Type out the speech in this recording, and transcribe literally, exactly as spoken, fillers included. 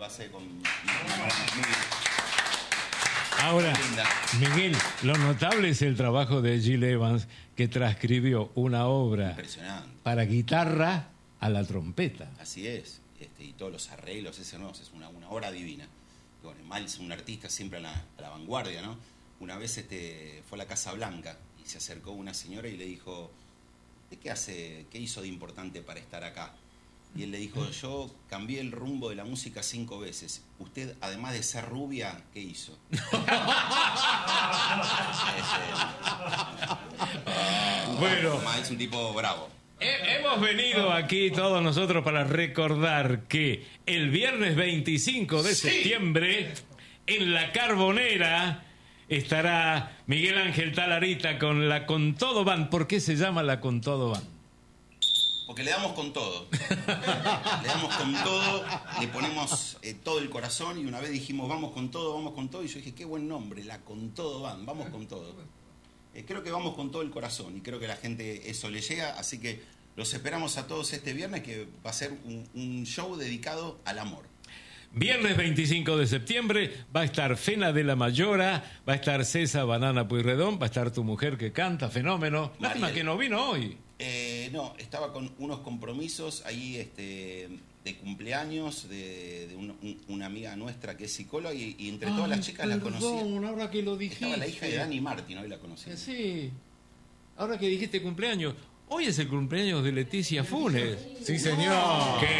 lo hace con una manera muy... Ahora, Miguel, lo notable es el trabajo de Gil Evans, que transcribió una obra para guitarra a la trompeta. Así es, este, y todos los arreglos, ese no, es una, una obra divina. Bueno, Miles, un artista siempre a la, a la vanguardia, ¿no? Una vez este, fue a la Casa Blanca y se acercó una señora y le dijo, ¿de qué hace, qué hizo de importante para estar acá? Y él le dijo, yo cambié el rumbo de la música cinco veces. Usted, además de ser rubia, ¿qué hizo? Bueno, es un tipo bravo. Hemos venido aquí todos nosotros para recordar que el viernes veinticinco de septiembre, en La Carbonera, estará Miguel Ángel Talarita con la Con Todo Band. ¿Por qué se llama la Con Todo Band? Porque le damos con todo. Le damos con todo, le ponemos eh, todo el corazón y una vez dijimos vamos con todo, vamos con todo y yo dije qué buen nombre, la Con Todo Band, vamos con todo. Eh, creo que vamos con todo el corazón y creo que a la gente eso le llega, así que los esperamos a todos este viernes que va a ser un, un show dedicado al amor. Viernes veinticinco de septiembre va a estar Fena de la Mayora, va a estar César Banana Pueyrredón, va a estar tu mujer que canta, fenómeno. Lástima que no vino hoy. Eh, no, estaba con unos compromisos ahí este, de cumpleaños de, de un, un, una amiga nuestra que es psicóloga y, y entre todas Ay, las chicas perdón, la conocía. Ahora que lo dijiste. Estaba la hija de Dani Martin, hoy la conocí. Sí, ahora que dijiste cumpleaños. Hoy es el cumpleaños de Leticia Funes. Sí, señor. Que